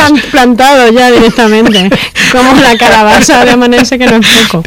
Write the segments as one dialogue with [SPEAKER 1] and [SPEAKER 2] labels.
[SPEAKER 1] plantado ya directamente. Como la calabaza de Amanece, que no es poco.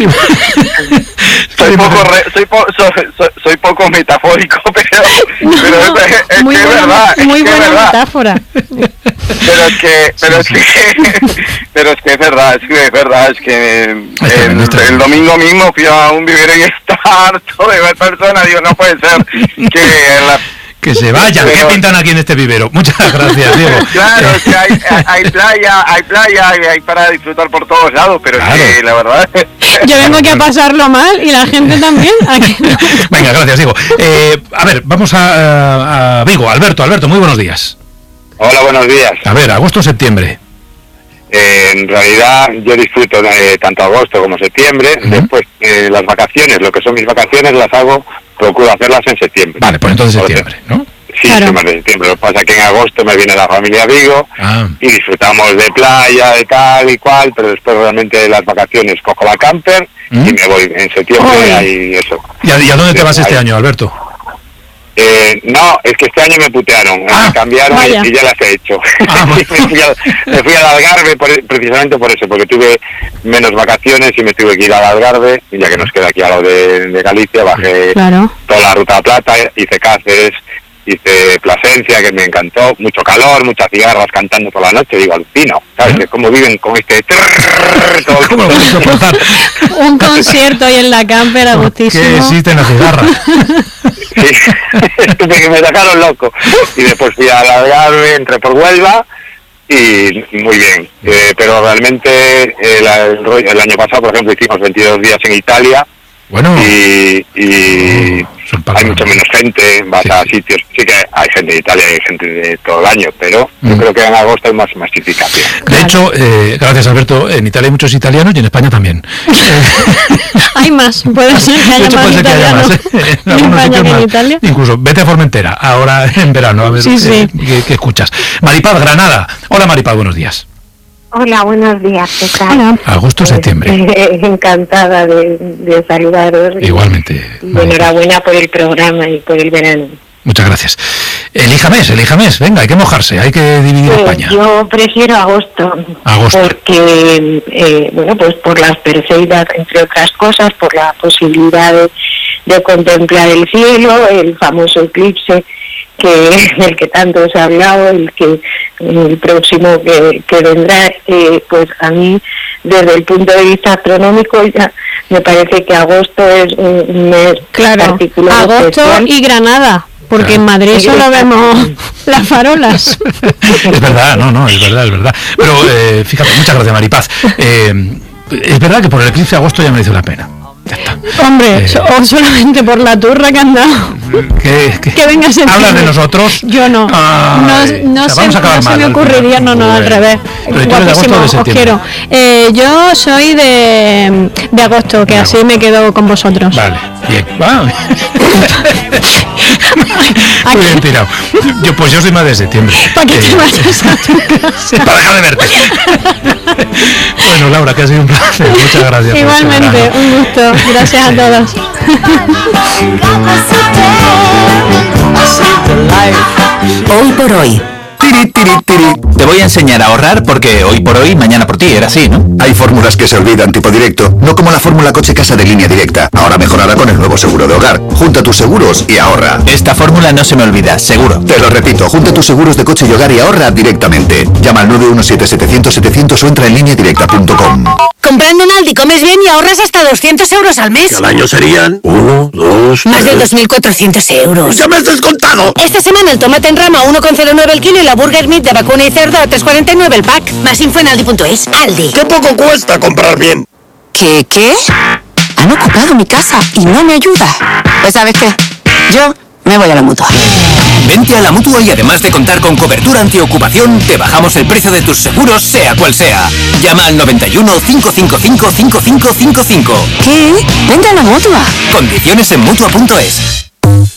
[SPEAKER 2] Soy poco metafórico, pero es
[SPEAKER 1] muy
[SPEAKER 2] que
[SPEAKER 1] buena,
[SPEAKER 2] es verdad.
[SPEAKER 1] Muy
[SPEAKER 2] es que
[SPEAKER 1] buena
[SPEAKER 2] es verdad.
[SPEAKER 1] metáfora.
[SPEAKER 2] Pero es que es verdad, es que el domingo mismo fui a un vivero y estaba harto de ver personas, digo, no puede ser
[SPEAKER 3] que se vayan, ¿qué pintan aquí en este vivero? Muchas gracias, Diego.
[SPEAKER 2] Claro, es que hay playa, hay para disfrutar por todos lados, pero claro. Es que la verdad...
[SPEAKER 1] Yo vengo aquí a pasarlo mal y la gente también.
[SPEAKER 3] Venga, gracias, Diego. A ver, vamos a Vigo. Alberto, muy buenos días.
[SPEAKER 2] Hola, buenos días.
[SPEAKER 3] A ver, agosto o septiembre.
[SPEAKER 2] En realidad yo disfruto de tanto agosto como septiembre. Después las vacaciones, lo que son mis vacaciones las procuro hacerlas en septiembre.
[SPEAKER 3] Vale, pues entonces septiembre, ¿no?
[SPEAKER 2] Sí, claro. Más de septiembre. Lo que pasa es que en agosto me viene la familia a Vigo y disfrutamos de playa, de tal y cual, pero después realmente de las vacaciones cojo la camper y me voy en septiembre ahí eso.
[SPEAKER 3] ¿Y a dónde te vas este año, Alberto?
[SPEAKER 2] No, es que este año me putearon, me cambiaron y ya las he hecho. Me fui al Algarve precisamente por eso, porque tuve menos vacaciones y me tuve que ir al Algarve, y ya que nos queda aquí a lo de Galicia, bajé toda la Ruta de Plata, hice Cáceres, hice Plasencia, que me encantó, mucho calor, muchas cigarras cantando por la noche, digo, alucino, ¿sabes? Que cómo viven con este...
[SPEAKER 1] Un concierto ahí en la camper, agustísimo.
[SPEAKER 3] ¿Qué existen las cigarras?
[SPEAKER 2] Sí, que me sacaron loco. Y después fui al Algarve, entré por Huelva y muy bien. Pero realmente el año pasado, por ejemplo, hicimos 22 días en Italia.
[SPEAKER 3] Bueno.
[SPEAKER 2] Y hay mucho menos gente, vas a sitios, sí que hay gente de Italia y hay gente de todo el año, pero yo creo que en agosto hay más masificación.
[SPEAKER 3] De hecho, gracias Alberto, en Italia hay muchos italianos y en España también.
[SPEAKER 1] Hay más, puede ser que haya más italianos en España que en Italia.
[SPEAKER 3] Incluso vete a Formentera, ahora en verano, a ver qué escuchas. Maripaz, Granada. Hola Maripaz, buenos días.
[SPEAKER 4] Hola, buenos días, ¿qué tal?
[SPEAKER 1] Hola.
[SPEAKER 3] Agosto, septiembre.
[SPEAKER 4] Encantada de saludaros.
[SPEAKER 3] Igualmente.
[SPEAKER 4] Enhorabuena por el programa y por el verano.
[SPEAKER 3] Muchas gracias. Elija mes, venga, hay que mojarse, hay que dividir España.
[SPEAKER 4] Yo prefiero agosto. Porque, pues por las Perseidas, entre otras cosas, por la posibilidad de contemplar el cielo, el famoso eclipse del que tanto se ha hablado, el próximo que vendrá, pues a mí desde el punto de vista astronómico ya me parece que agosto es un mes particular.
[SPEAKER 1] Agosto especial. Y Granada, porque en Madrid solo vemos las farolas.
[SPEAKER 3] Es verdad, es verdad. Pero fíjate, muchas gracias Maripaz. Es verdad que por el eclipse de agosto ya merece la pena. Ya está.
[SPEAKER 1] Hombre, o solamente por la turra que han dado. Que vengas en
[SPEAKER 3] ¿Hablas de nosotros?
[SPEAKER 1] Yo no. No se me ocurriría, al revés. Guapísimo, os quiero. Yo soy de agosto, que así me quedo con vosotros.
[SPEAKER 3] Vale, bien. Muy bien tirado. Yo soy más de septiembre.
[SPEAKER 1] ¿Para qué te vayas a tu casa?
[SPEAKER 3] Para dejar de verte. Bueno, Laura, que ha sido un placer. Muchas gracias.
[SPEAKER 1] Igualmente, un gusto. Gracias a todos.
[SPEAKER 5] Hoy por hoy. Te voy a enseñar a ahorrar porque hoy por hoy, mañana por ti, era así, ¿no?
[SPEAKER 6] Hay fórmulas que se olvidan tipo directo, no como la fórmula coche casa de Línea Directa. Ahora mejorará con el nuevo seguro de hogar. Junta tus seguros y ahorra.
[SPEAKER 5] Esta fórmula no se me olvida, seguro.
[SPEAKER 6] Te lo repito, junta tus seguros de coche y hogar y ahorra directamente. Llama al 917-700-700 o entra en lineadirecta.com.
[SPEAKER 7] Comprando en Aldi comes bien y ahorras hasta 200 euros al mes.
[SPEAKER 8] Que al año serían 1, 2...
[SPEAKER 7] Más de 2.400 euros.
[SPEAKER 8] ¡Ya me has descontado!
[SPEAKER 7] Esta semana el tomate en rama 1,09 el kilo y la burger meat de vacuna y cerdo a 3,49 el pack. Más info en Aldi.es. Aldi.
[SPEAKER 8] ¡Qué poco cuesta comprar bien!
[SPEAKER 7] ¿Qué? Han ocupado mi casa y no me ayuda. Pues ¿sabes qué? Yo me voy a la Mutua.
[SPEAKER 5] Vente a la Mutua y además de contar con cobertura antiocupación, te bajamos el precio de tus seguros, sea cual sea. Llama al 91 555 5555.
[SPEAKER 7] ¿Qué? Vente a la Mutua.
[SPEAKER 5] Condiciones en Mutua.es.